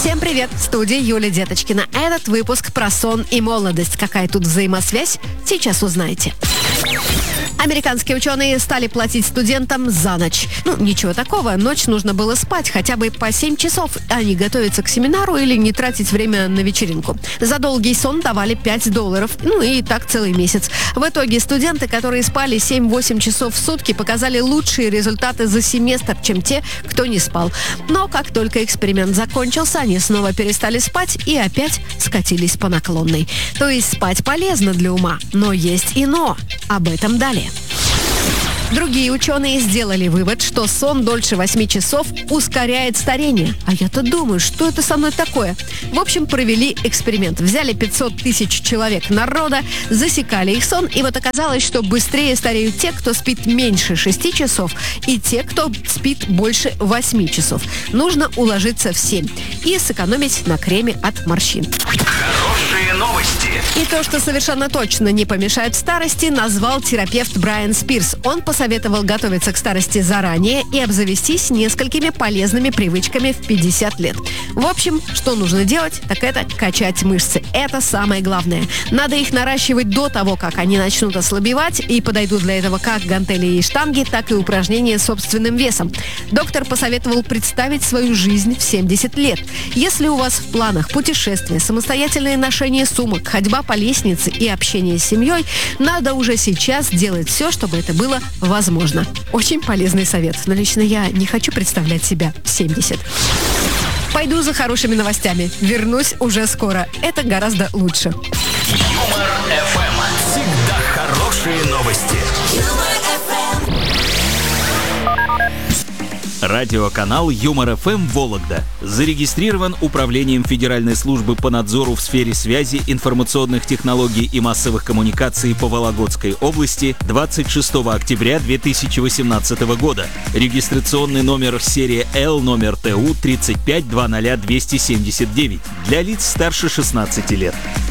Всем привет! В студии Юлия Деточкина. Этот выпуск про сон и молодость. Какая тут взаимосвязь? Сейчас узнаете. Американские ученые стали платить студентам за ночь. Ничего такого. Ночь нужно было спать хотя бы по 7 часов, а не готовиться к семинару или не тратить время на вечеринку. За долгий сон давали $5. И так целый месяц. В итоге студенты, которые спали 7-8 часов в сутки, показали лучшие результаты за семестр, чем те, кто не спал. Но как только эксперимент закончился, они снова перестали спать и опять скатились по наклонной. То есть спать полезно для ума, но есть и но. Об этом далее. Другие ученые сделали вывод, что сон дольше 8 часов ускоряет старение. А я-то думаю, что это со мной такое? В общем, провели эксперимент. Взяли 500 тысяч человек народа, засекали их сон, и вот оказалось, что быстрее стареют те, кто спит меньше 6 часов, и те, кто спит больше 8 часов. Нужно уложиться в 7 и сэкономить на креме от морщин. Хорошие новости. И то, что совершенно точно не помешает старости, назвал терапевт Брайан Спирс. Он посоветовал готовиться к старости заранее и обзавестись несколькими полезными привычками в 50 лет. В общем, что нужно делать, так это качать мышцы. Это самое главное. Надо их наращивать до того, как они начнут ослабевать, и подойдут для этого как гантели и штанги, так и упражнения с собственным весом. Доктор посоветовал представить свою жизнь в 70 лет. Если у вас в планах путешествия, самостоятельное ношение сумок, ходьба по лестнице и общение с семьей, надо уже сейчас делать все, чтобы это было возможно. Очень полезный совет, но лично я не хочу представлять себя в 70. Пойду за хорошими новостями. Вернусь уже скоро. Это гораздо лучше. Юмор ФМ. Всегда хорошие новости. Радиоканал Юмор ФМ Вологда зарегистрирован Управлением Федеральной службы по надзору в сфере связи, информационных технологий и массовых коммуникаций по Вологодской области 26 октября 2018 года. Регистрационный номер серии L номер ТУ 3520279 для лиц старше 16 лет.